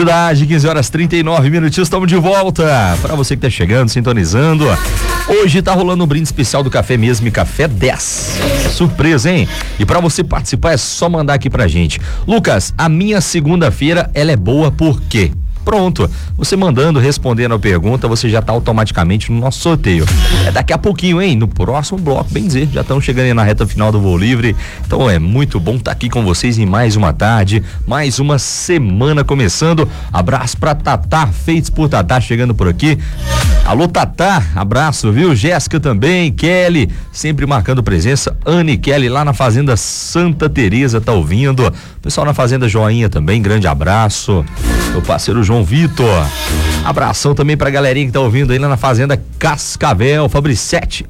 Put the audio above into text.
Cidade, 15h39, estamos de volta. Para você que tá chegando, sintonizando. Hoje tá rolando um brinde especial do Café Mesmo e Café 10. Surpresa, hein? E para você participar é só mandar aqui pra gente. Lucas, a minha segunda-feira, ela é boa por quê? Pronto, você mandando, respondendo a pergunta, você já tá automaticamente no nosso sorteio. É daqui a pouquinho, hein? No próximo bloco, bem dizer, já estamos chegando aí na reta final do Voo Livre. Então é muito bom estar aqui com vocês em mais uma tarde, mais uma semana começando. Abraço pra Tatá, feitos por Tatá, chegando por aqui. Alô, Tatá, abraço, viu? Jéssica também, Kelly, sempre marcando presença. Anne Kelly lá na Fazenda Santa Teresa tá ouvindo. Pessoal na Fazenda Joinha também, grande abraço. Meu parceiro João Vitor. Abração também pra galerinha que tá ouvindo aí lá na Fazenda Cascavel, Fabricete.